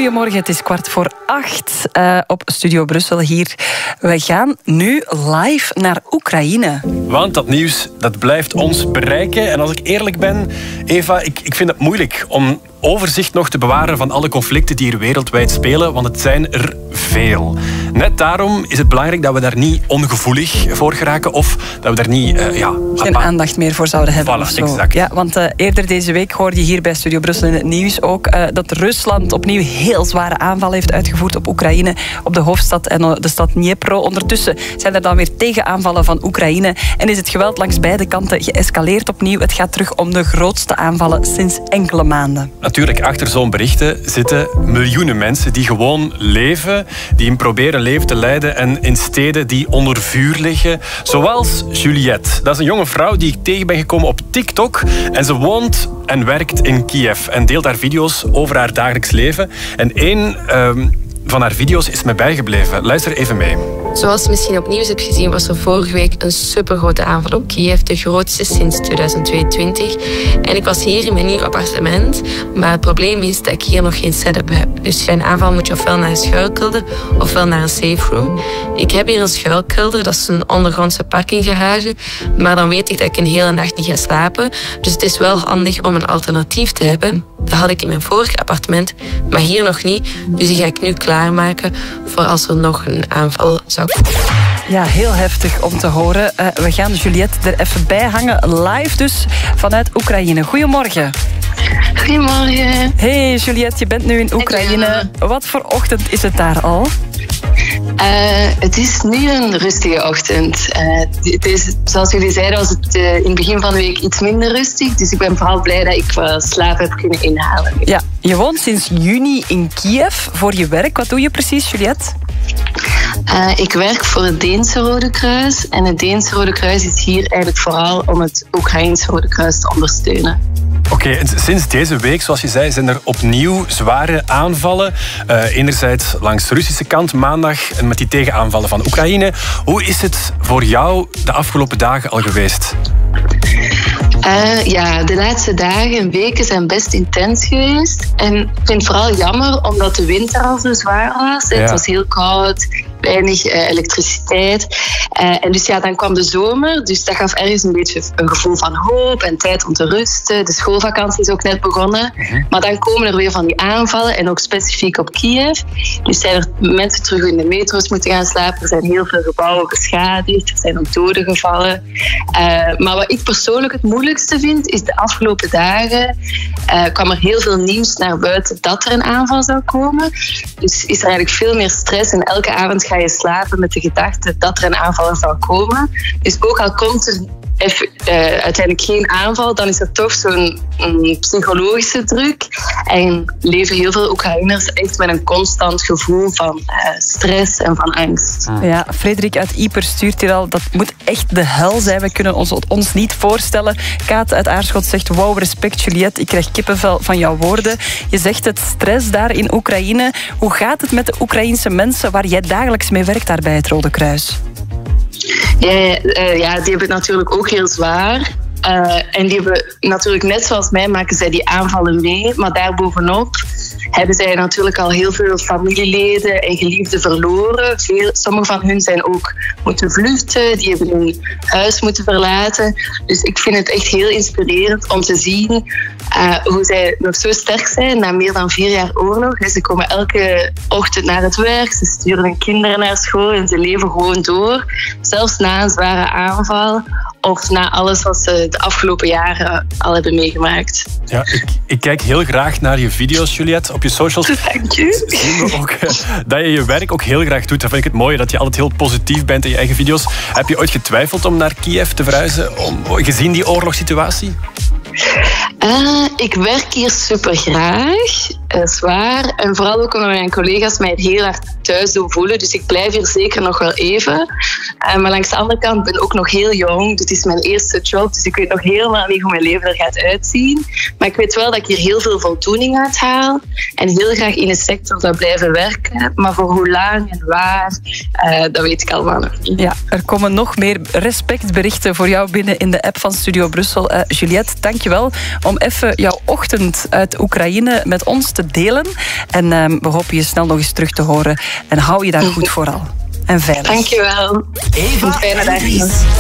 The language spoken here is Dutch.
Goedemorgen, het is 7:15 op Studio Brussel hier. We gaan nu live naar Oekraïne. Want dat nieuws, dat blijft ons bereiken. En als ik eerlijk ben, Eva, ik vind het moeilijk om overzicht nog te bewaren van alle conflicten die er wereldwijd spelen, want het zijn er veel. Net daarom is het belangrijk dat we daar niet ongevoelig voor geraken of dat we daar niet... geen aandacht meer voor zouden hebben. Voilà, of zo. exact. Ja, want eerder deze week hoorde je hier bij Studio Brussel in het nieuws ook dat Rusland opnieuw heel zware aanvallen heeft uitgevoerd op Oekraïne, op de hoofdstad en de stad Dnipro. Ondertussen zijn er dan weer tegenaanvallen van Oekraïne en is het geweld langs beide kanten geëscaleerd opnieuw. Het gaat terug om de grootste aanvallen sinds enkele maanden. Natuurlijk, achter zo'n berichten zitten miljoenen mensen die gewoon leven, die proberen een leven te leiden en in steden die onder vuur liggen. Zoals Juliette. Dat is een jonge vrouw die ik tegen ben gekomen op TikTok. En ze woont en werkt in Kiev en deelt haar video's over haar dagelijks leven. En één van haar video's is mij bijgebleven. Luister even mee. Zoals je misschien op nieuws hebt gezien, was er vorige week een supergrote aanval op Kiev. De grootste sinds 2022. En ik was hier in mijn nieuw appartement. Maar het probleem is dat ik hier nog geen setup heb. Dus bij een aanval moet je ofwel naar een schuilkelder ofwel naar een safe room. Ik heb hier een schuilkelder, dat is een ondergrondse parkinggarage. Maar dan weet ik dat ik een hele nacht niet ga slapen. Dus het is wel handig om een alternatief te hebben. Dat had ik in mijn vorige appartement, maar hier nog niet. Dus die ga ik nu klaarmaken voor als er nog een aanval zou komen. Ja, heel heftig om te horen. We gaan Juliette er even bij hangen. Live dus vanuit Oekraïne. Goedemorgen. Goedemorgen. Hey Juliette, je bent nu in Oekraïne. Wat voor ochtend is het daar al? Het is nu een rustige ochtend. Het is, zoals jullie zeiden, was het in het begin van de week iets minder rustig. Dus ik ben vooral blij dat ik slaap heb kunnen inhalen. Ja, je woont sinds juni in Kiev voor je werk. Wat doe je precies, Juliette? Ik werk voor het Deense Rode Kruis. En het Deense Rode Kruis is hier eigenlijk vooral om het Oekraïense Rode Kruis te ondersteunen. Oké, sinds deze week, zoals je zei, zijn er opnieuw zware aanvallen. Enerzijds langs de Russische kant, maandag, met die tegenaanvallen van Oekraïne. Hoe is het voor jou de afgelopen dagen al geweest? De laatste dagen en weken zijn best intens geweest. En ik vind het vooral jammer, omdat de winter al zo zwaar was. Ja. Het was heel koud, weinig elektriciteit. En dus ja, dan kwam de zomer. Dus dat gaf ergens een beetje een gevoel van hoop en tijd om te rusten. De schoolvakantie is ook net begonnen. Maar dan komen er weer van die aanvallen. En ook specifiek op Kiev. Dus zijn er mensen terug in de metro's moeten gaan slapen. Er zijn heel veel gebouwen beschadigd. Er zijn ook doden gevallen. Maar wat ik persoonlijk het moeilijkste vind, is de afgelopen dagen kwam er heel veel nieuws naar buiten dat er een aanval zou komen. Dus is er eigenlijk veel meer stress. En elke avond ga je slapen met de gedachte dat er een aanval zou komen. Dus ook al komt er uiteindelijk geen aanval, dan is er toch zo'n psychologische druk. En leven heel veel Oekraïners echt met een constant gevoel van stress en van angst. Ja, Frederik uit Ieper stuurt hier al, dat moet echt de hel zijn. We kunnen ons niet voorstellen. Kaat uit Aarschot zegt, wow, respect Juliette, ik krijg kippenvel van jouw woorden. Je zegt het, stress daar in Oekraïne. Hoe gaat het met de Oekraïense mensen waar jij dagelijks mee werkt daar bij het Rode Kruis? Die hebben het natuurlijk ook heel zwaar. En die hebben natuurlijk, net zoals mij, maken zij die aanvallen mee. Maar daarbovenop hebben zij natuurlijk al heel veel familieleden en geliefden verloren. Sommige van hun zijn ook moeten vluchten. Die hebben hun huis moeten verlaten. Dus ik vind het echt heel inspirerend om te zien hoe zij nog zo sterk zijn na meer dan 4 jaar oorlog. Ze komen elke ochtend naar het werk. Ze sturen hun kinderen naar school en ze leven gewoon door. Zelfs na een zware aanval of na alles wat ze de afgelopen jaren al hebben meegemaakt. Ja, ik kijk heel graag naar je video's, Juliette. Op je socials Dank je. zien we ook dat je je werk ook heel graag doet. Dan vind ik het mooi dat je altijd heel positief bent in je eigen video's. Heb je ooit getwijfeld om naar Kiev te verhuizen, gezien die oorlogssituatie? Ik werk hier super graag, zwaar. En vooral ook omdat mijn collega's mij heel hard thuis doen voelen. Dus ik blijf hier zeker nog wel even. Maar langs de andere kant ben ik ook nog heel jong. Dit is mijn eerste job, dus ik weet nog helemaal niet hoe mijn leven er gaat uitzien. Maar ik weet wel dat ik hier heel veel voldoening uit haal. En heel graag in de sector zou blijven werken. Maar voor hoe lang en waar, dat weet ik allemaal nog niet. Ja, er komen nog meer respectberichten voor jou binnen in de app van Studio Brussel. Juliette, dankjewel om om even jouw ochtend uit Oekraïne met ons te delen. En we hopen je snel nog eens terug te horen. En hou je daar goed vooral. En veilig. Dankjewel. Eva Fijne en dag. Dries.